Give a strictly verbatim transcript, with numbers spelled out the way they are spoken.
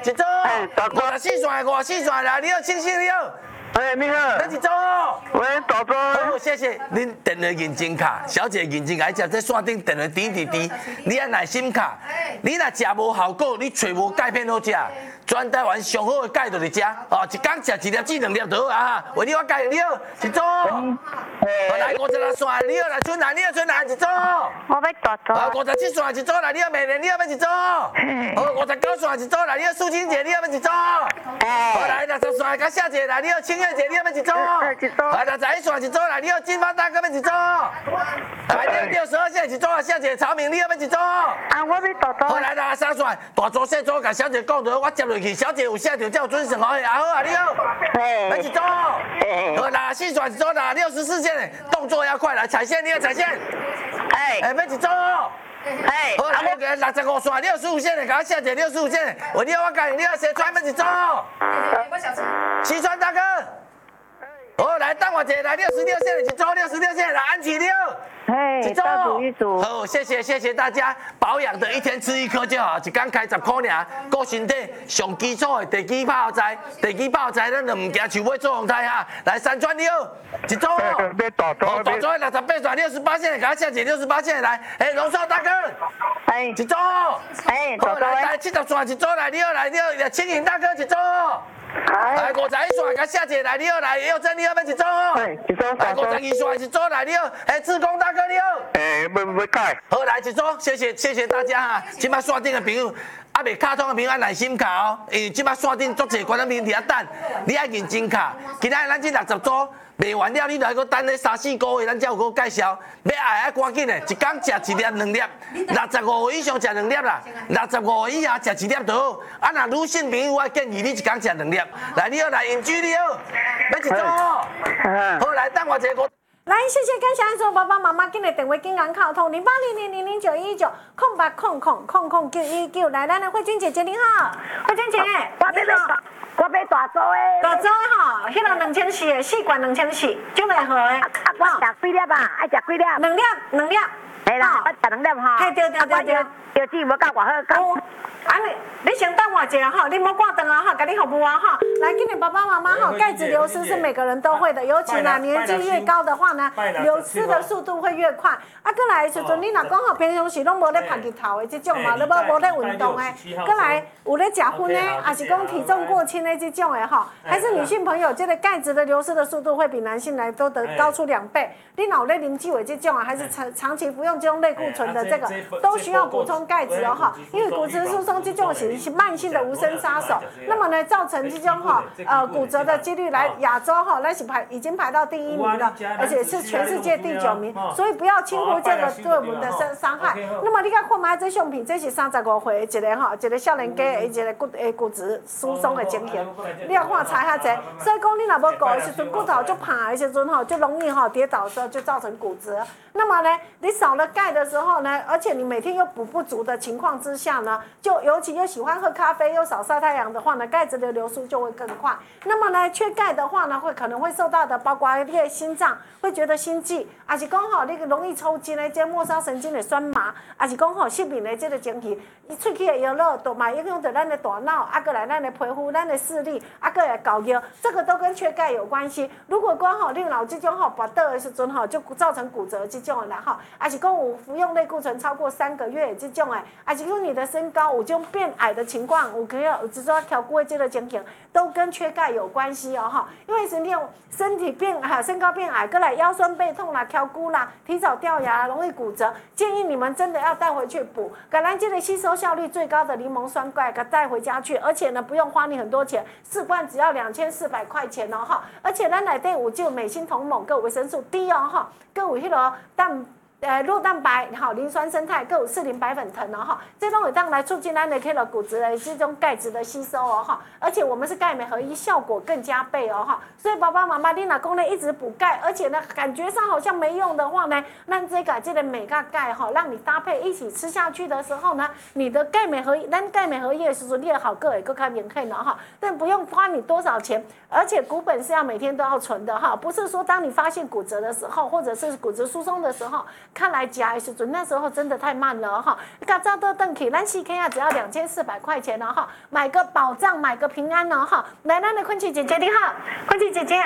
一组，五十四线，五十四线啦，你好，清醒你好。 哎，你好， 你一组哦。 喂，大哥。 好，谢谢。恁电话认证卡，小姐认证卡，只在线顶电话滴滴滴，你按耐心卡。你若食无效果，你找无钙片好食。全台湾上好的钙就伫遮，哦，一工食一粒至两粒就好啊。为你我教你好，一组。好来五十六线，你好来春兰，你好春兰一组。 我要大组。 好五十七线一组啦，你好美莲，你好要一组。好五十九线一组啦，你好苏青姐，你好要一组。好来六十线甲夏姐啦，你好清月姐，你好要一组。 一组。 来六十一线一组啦，你好金发大哥要一组。来六六十二线一组啦，夏姐曹明，你好要一组。 啊，我要大组。 好来六十三线大组小组甲小姐讲着，我接落去，小姐有写着叫准绳哦，啊好啊，你好。要一组。好六十四线一组啦，六十四线动作要快来踩线，你要踩线。 哎， 哎，要一组。 哎， 好来，我给六十五线六十五线的，给我下姐六十五线，我你我教你，你要谁专门一组。西川大哥。好来，等我一下来六十六线的一组，六十六线来安琪六。 哎，一组一组。 好，谢谢谢谢大家，保养的一天吃一颗就好，一天开十块尔，顾身体上基础的地基泡菜，地基泡菜咱就唔惊树尾做红菜哈。来山川你好，一组。 要大组。 大组六十八线六十八线的，给我下姐六十八线来，哎，龙少大哥。 哎， 一组。 哎， 好来来七十线一组来，你好来你好，青云大哥一组。来五十一线，甲夏姐来，你好来，佑真你好要一组。 哎，一组。 来五十二线一组来，你好，哎，志工大哥你好。 哎，要要改。 好来一组，谢谢谢谢大家哈，今摆线顶的朋友。啊，未卡通的朋友按耐心卡哦，因为即摆线顶足济观众朋友伫遐等，你爱认真卡。今仔日咱这六十组卖完了，你就还阁等咧三四个月，咱才有阁介绍。要爱爱赶紧的，一工食一粒两粒，六十五岁以上食两粒啦，六十五岁以下食一粒就好。啊，若女性朋友，我建议你一工食两粒。来，你好来，英居你好，要一组。好来，等我一个。 来，谢谢感谢安所爸爸妈妈，今日电话紧赶靠通零八零零零零九一九空八空空空空九一九，来，咱的慧君姐姐您好，慧君姐， 我要大，我要大组的。 大组的吼，迄个两千四的，四罐两千四，种来好的。 啊，我食几粒啊？爱食几粒？ 两粒，两粒。 系啦，我食两粒吼。 嘿，对对对对。 药剂无够偌好，够。 啊你，你先等我一下哈，你莫挂灯啊哈，给你服务啊哈。来，今天爸爸妈妈哈，钙质流失是每个人都会的，尤其呢年纪越高的话呢，流失的速度会越快。啊，过来的时阵，你若讲吼平常时拢无咧晒日头的这种嘛，你无无咧运动的，过来有咧食薰的，还是讲体重过轻的这种的哈，还是女性朋友，这个钙质的流失的速度会比男性来都得高出两倍。你若咧啉酒的这种啊，还是长长期服用这种类固醇的这个，都需要补充钙质哦哈，因为骨质疏松这种是是慢性的无声杀手，那么呢造成这种哈呃骨折的几率来亚洲哈，那是排已经排到第一名了，而且是全世界第九名，所以不要轻忽这个对我们的伤伤害。那么你看看买这相片，这是三十五岁的一个哈，一个少年家的一个骨诶骨质疏松的情形，你要看差遐济，所以讲你若无顾的时阵，骨头就趴的时阵哈，就容易哈跌倒的时候就造成骨折。那么呢，你少了钙的时候呢，而且你每天又补不足的情况之下呢，就尤其又喜欢喝咖啡又少晒太阳的话呢，钙质的流失就会更快。那么呢，缺钙的话呢，会可能会受到的，包括你的心脏会觉得心悸，还是讲吼你容易抽筋的，这末梢神经的酸麻，还是讲吼失眠的这个情形，伊出去的药乐都嘛影响到咱的大脑，啊过来咱的皮肤、咱的视力，啊过来搞腰，这个都跟缺钙有关系。如果讲吼你有这种吼跋倒的时阵吼，就造成骨折这种的啦吼，还是讲有服用类固醇超过三个月这种的，还是讲你的身高有种变矮的情况，有可有只说挑骨的这个情形，都跟缺钙有关系哦哈。因为是你身体变矮，身高变矮，过来腰酸背痛啦、挑骨啦、提早掉牙、容易骨折，建议你们真的要带回去补。橄榄这个吸收效率最高的柠檬酸钙，给带回家去，而且呢不用花你很多钱，四罐只要两千四百块钱哦哈。而且咱内底有就美心同盟，跟维生素 D 哦哈，跟有迄个蛋。呃，酪蛋白、好磷酸生态，各有四零白粉藤哦哈，这种会当来促进咱的 K 了骨质的这种钙质的吸收哦哈，而且我们是钙镁合一，效果更加倍哦哈，所以爸爸妈妈你若讲呢一直补钙，而且呢感觉上好像没用的话呢，那这个这个镁跟钙哈，让你搭配一起吃下去的时候呢，你的钙镁合一，咱钙镁合一的时候，你也好个会更加明显了哈，但不用花你多少钱，而且骨本是要每天都要存的哈，不是说当你发现骨折的时候，或者是骨质疏松的时候。 看来夹的时阵，那时候真的太慢了哈。嘎早都登起，咱四 K 啊，只要两千四百块钱了哈，买个保障，买个平安了哈。来，咱的坤琪姐姐你好，坤琪姐姐。